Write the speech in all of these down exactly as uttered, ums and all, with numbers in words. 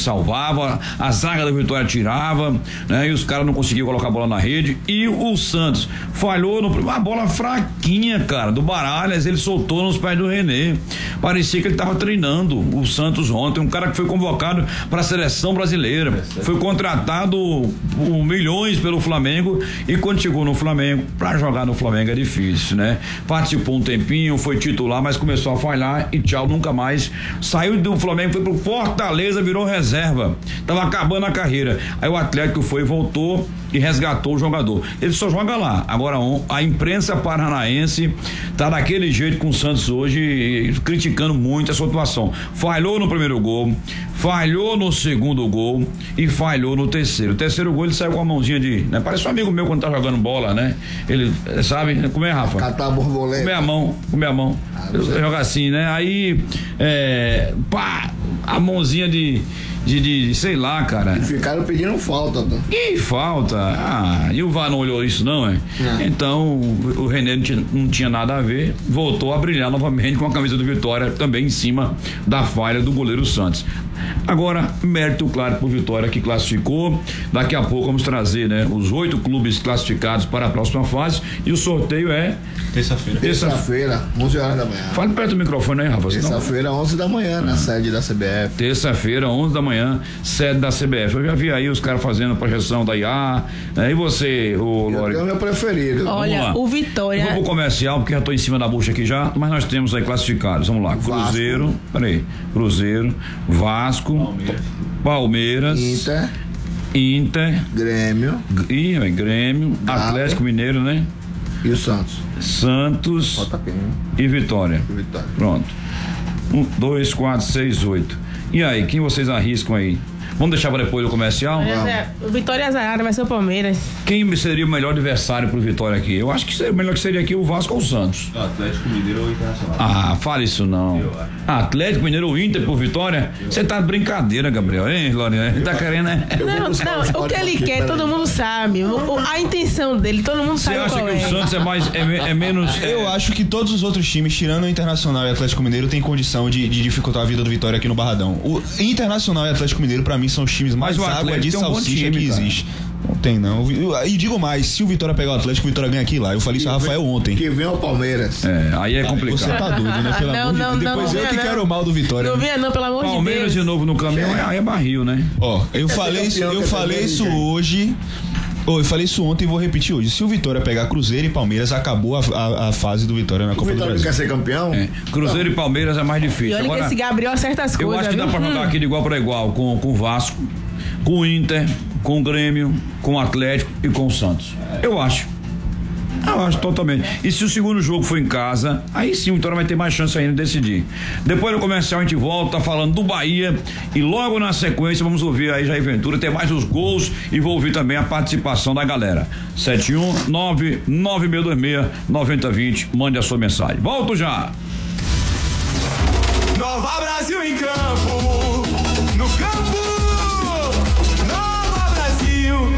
salvava, a zaga da Vitória tirava, né? E os caras não conseguiam colocar a bola na rede. E o Santos falhou no, uma bola fraquinha, cara, do Baralhas, ele soltou nos pés do René. Parecia que ele estava treinando o Santos ontem, um cara que foi convocado para a seleção brasileira, foi contratado por milhões pelo Flamengo, e quando chegou no Flamengo, para jogar no Flamengo é difícil, né? Participou um tempinho, foi titular, mas começou a falhar e tchau, nunca mais. Saiu do Flamengo, foi pro Fortaleza, virou reserva, tava acabando a carreira. Aí o Atlético foi, voltou e resgatou o jogador. Ele só joga lá. Agora a imprensa paranaense tá daquele jeito com o Santos hoje, criticando muito essa situação. Falhou no primeiro gol, falhou no segundo gol e falhou no terceiro. O terceiro gol ele saiu com a mãozinha de, né? Parece um amigo meu quando tá jogando bola, né? Ele, sabe, como é, Rafa? Catar borboleta. Comer a mão, comer a mão. Ah, joga assim, né? Aí, é, pá, a mãozinha de De, de, sei lá, cara. E ficaram pedindo falta, tá? Que falta? Ah, e o V A R não olhou isso, não, é? Não. Então, o René não tinha, não tinha nada a ver, voltou a brilhar novamente com a camisa do Vitória, também em cima da falha do goleiro Santos. Agora, mérito claro pro Vitória, que classificou. Daqui a pouco vamos trazer, né, os oito clubes classificados para a próxima fase, e o sorteio é terça-feira. Terça-feira, onze horas da manhã. Fale perto do microfone aí, Rafa. Terça-feira, onze da manhã, na ah. sede da C B F. Terça-feira, onze da manhã, sede da C B F. Eu já vi aí os caras fazendo a projeção da I A, né? E você, o Lore? É o meu preferido. Olha, o Vitória. Eu vou pro comercial, porque já tô em cima da bucha aqui já, mas nós temos aí classificados. Vamos lá. Cruzeiro, Vasco. Peraí. Cruzeiro, Vasco, Palmeiras, Palmeiras Inter, Inter, Grêmio, Ih, Grêmio, Galo, Atlético Mineiro, né? E o Santos. Santos e Vitória. e Vitória. Pronto. Um, dois, quatro, seis, oito. E aí, quem vocês arriscam aí? Vamos deixar para depois do comercial? É, o Vitória azarada vai ser o Palmeiras. Quem seria o melhor adversário pro Vitória aqui? Eu acho que seria, o melhor que seria aqui o Vasco ou o Santos. O Atlético Mineiro ou o Internacional. Ah, fala isso não. Eu, Atlético Mineiro ou Inter por Vitória? Você tá de brincadeira, Gabriel, hein, Lorena? Ele tá querendo, né? Não, não, o que ele quer, todo mundo sabe. O, a intenção dele, todo mundo sabe. Você acha qual que é. o Santos é mais, é, é menos... Eu é... acho que todos os outros times, tirando o Internacional e o Atlético Mineiro, tem condição de, de dificultar a vida do Vitória aqui no Barradão. O Internacional e o Atlético Mineiro, pra mim, são os times mais água de salsicha um que existe. Não tem, não. E digo mais, se o Vitória pegar o Atlético, o Vitória ganha aqui lá. Eu falei isso a Rafael ontem. Que vem o Palmeiras. É, aí é complicado. Você tá doido, né? Pelo não, amor não, de Deus. Depois não, eu não, que não. quero o mal do Vitória. Não venha não, pelo amor Palmeiras de Deus. de novo no caminhão, é. aí é barril, né? Ó, eu Essa falei isso, campeão eu que falei também, isso gente. hoje. Oh, eu falei isso ontem e vou repetir hoje. Se o Vitória pegar Cruzeiro e Palmeiras, acabou a, a, a fase do Vitória na O Copa do Vitória Brasil. quer ser campeão? É. Cruzeiro não. E Palmeiras é mais E difícil. olha Agora, que esse Gabriel acerta as coisas. eu acho que dá viu? pra jogar aqui de igual para igual com, com o Vasco, com o Inter, com o Grêmio, com o Atlético e com o Santos. Eu acho. Eu acho totalmente. E se o segundo jogo for em casa, aí sim o Vitória vai ter mais chance ainda de decidir. Depois do comercial a gente volta falando do Bahia e logo na sequência vamos ouvir aí Jair Ventura, ter mais os gols e vou ouvir também a participação da galera. sete um nove nove seis dois seis nove zero dois zero, mande a sua mensagem. Volto já. Nova Brasil em campo, no campo, Nova Brasil.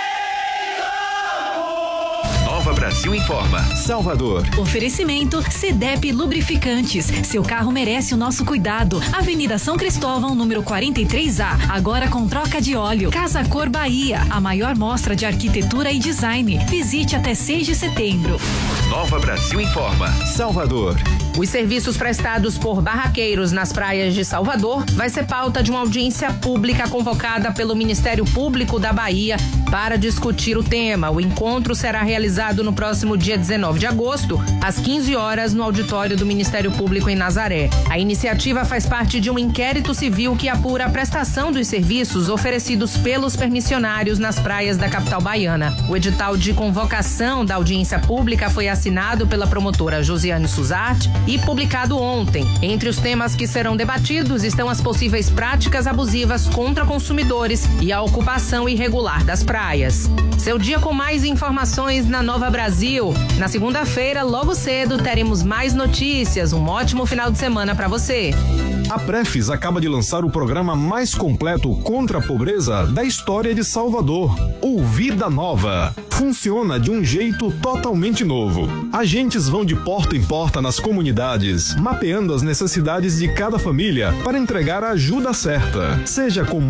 Nova Brasil informa. Salvador. Oferecimento Cedep Lubrificantes. Seu carro merece o nosso cuidado. Avenida São Cristóvão, número quarenta e três A. Agora com troca de óleo. Casa Cor Bahia. A maior mostra de arquitetura e design. Visite até seis de setembro. Nova Brasil informa. Salvador. Os serviços prestados por barraqueiros nas praias de Salvador vai ser pauta de uma audiência pública convocada pelo Ministério Público da Bahia para discutir o tema. O encontro será realizado no próximo dia dezenove de agosto, às quinze horas, no auditório do Ministério Público em Nazaré. A iniciativa faz parte de um inquérito civil que apura a prestação dos serviços oferecidos pelos permissionários nas praias da capital baiana. O edital de convocação da audiência pública foi assinado pela promotora Josiane Suzarte e publicado ontem. Entre os temas que serão debatidos estão as possíveis práticas abusivas contra consumidores e a ocupação irregular das praias. Seu dia com mais informações na Nova Brasil. Na segunda-feira, logo cedo, teremos mais notícias. Um ótimo final de semana para você. A Prefis acaba de lançar o programa mais completo contra a pobreza da história de Salvador, o Vida Nova. Funciona de um jeito totalmente novo. Agentes vão de porta em porta nas comunidades, mapeando as necessidades de cada família para entregar a ajuda certa, seja com